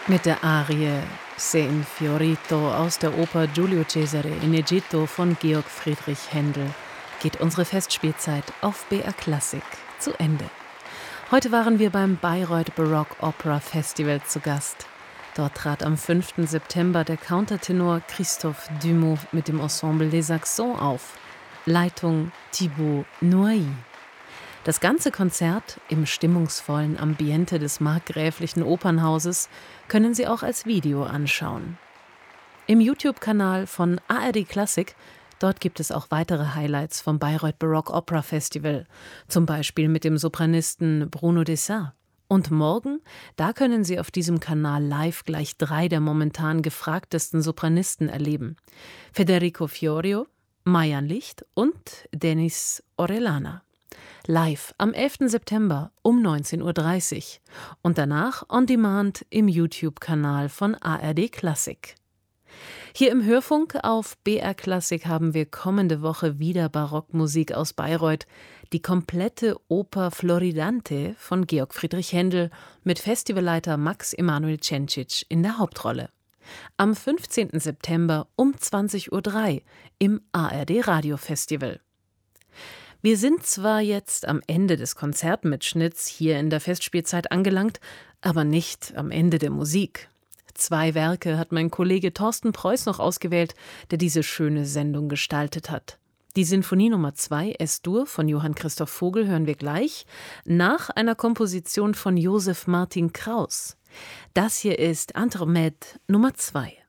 Mit der Arie Se Infiorito aus der Oper Giulio Cesare in Egitto von Georg Friedrich Händel geht unsere Festspielzeit auf BR Classic zu Ende. Heute waren wir beim Bayreuth Baroque Opera Festival zu Gast. Dort trat am 5. September der Countertenor Christophe Dumont mit dem Ensemble Les Saxons auf. Leitung Thibaut Noailly. Das ganze Konzert im stimmungsvollen Ambiente des Markgräflichen Opernhauses können Sie auch als Video anschauen. Im YouTube-Kanal von ARD Klassik, dort gibt es auch weitere Highlights vom Bayreuth Baroque Opera Festival, zum Beispiel mit dem Sopranisten Bruno Dessart. Und morgen, da können Sie auf diesem Kanal live gleich 3 der momentan gefragtesten Sopranisten erleben: Federico Fiorio, Marian Licht und Denis Orellana. Live am 11. September um 19:30 Uhr und danach on demand im YouTube-Kanal von ARD Klassik. Hier im Hörfunk auf BR Klassik haben wir kommende Woche wieder Barockmusik aus Bayreuth, die komplette Oper Floridante von Georg Friedrich Händel mit Festivalleiter Max Emanuel Cencic in der Hauptrolle. Am 15. September um 20:03 Uhr im ARD Radiofestival. Wir sind zwar jetzt am Ende des Konzertmitschnitts hier in der Festspielzeit angelangt, aber nicht am Ende der Musik. 2 Werke hat mein Kollege Thorsten Preuß noch ausgewählt, der diese schöne Sendung gestaltet hat. Die Sinfonie Nummer 2 Es-Dur von Johann Christoph Vogel hören wir gleich, nach einer Komposition von Josef Martin Kraus. Das hier ist Andromède Nummer 2.